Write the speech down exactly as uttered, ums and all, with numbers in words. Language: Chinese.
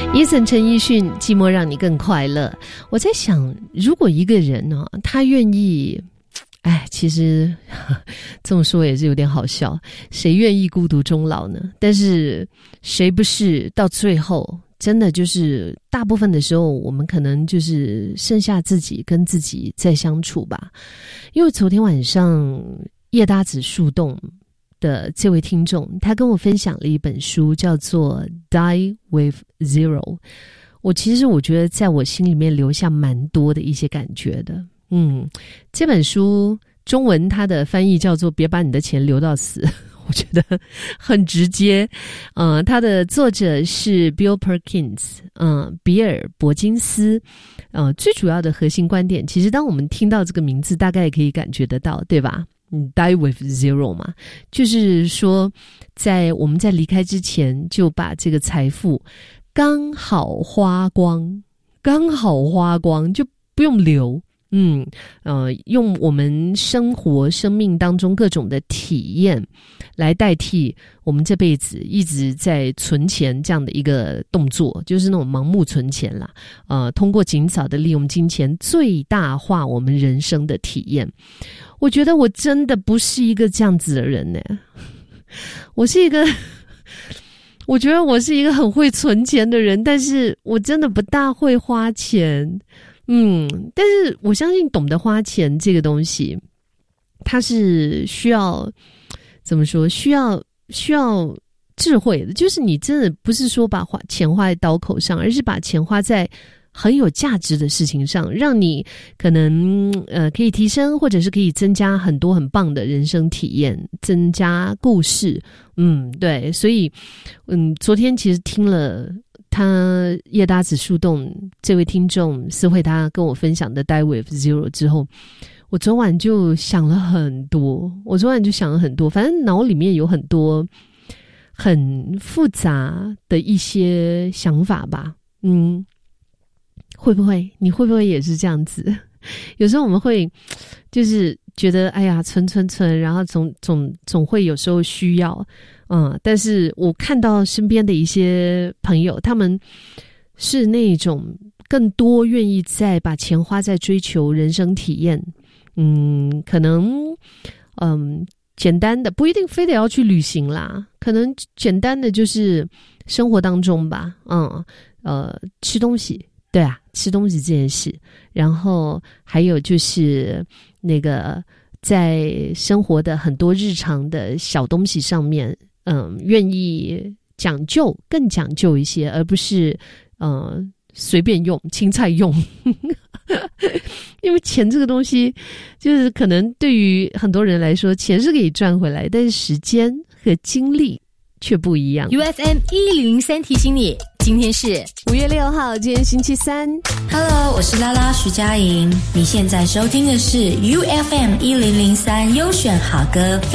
Eason 陈奕迅，寂寞让你更快乐。我在想，如果一个人呢、哦，他愿意，哎，其实这么说也是有点好笑，谁愿意孤独终老呢？但是谁不是到最后，真的就是大部分的时候，我们可能就是剩下自己跟自己在相处吧。因为昨天晚上叶搭子树洞的这位听众，他跟我分享了一本书，叫做《Die with Zero》。我其实我觉得在我心里面留下蛮多的一些感觉的。嗯，这本书中文它的翻译叫做《别把你的钱留到死》，我觉得很直接。呃，它的作者是 Bill Perkins， 嗯、呃，比尔伯金斯。呃，最主要的核心观点，其实当我们听到这个名字，大概也可以感觉得到，对吧？嗯 Die with zero 嘛，就是说在我们在离开之前就把这个财富刚好花光，刚好花光就不用留。嗯，呃，用我们生活生命当中各种的体验来代替我们这辈子一直在存钱这样的一个动作，就是那种盲目存钱啦。呃，通过尽早的利用金钱最大化我们人生的体验。我觉得我真的不是一个这样子的人呢，我是一个我觉得我是一个很会存钱的人，但是我真的不大会花钱。嗯，但是我相信懂得花钱这个东西，它是需要怎么说？需要需要智慧的，就是你真的不是说把花钱花在刀口上，而是把钱花在很有价值的事情上，让你可能呃可以提升，或者是可以增加很多很棒的人生体验，增加故事。嗯，对，所以嗯，昨天其实听了他叶搭子树洞这位听众思慧他跟我分享的 Die with Zero 之后，我昨晚就想了很多，我昨晚就想了很多，反正脑里面有很多很复杂的一些想法吧。嗯，会不会你会不会也是这样子？有时候我们会就是觉得哎呀存存存，然后总总总会有时候需要，嗯，但是我看到身边的一些朋友，他们是那种更多愿意在把钱花在追求人生体验。嗯，可能嗯简单的不一定非得要去旅行啦，可能简单的就是生活当中吧，嗯呃吃东西。对啊，吃东西这件事，然后还有就是那个在生活的很多日常的小东西上面，嗯，愿意讲究，更讲究一些，而不是嗯随便用，青菜用。因为钱这个东西，就是可能对于很多人来说，钱是可以赚回来，但是时间和精力却不一样。 U F M 一零零三提醒你，今天是五月六号，今天星期三。 Hello， 我是拉拉徐佳莹，你现在收听的是 U F M 一零零三优选好歌。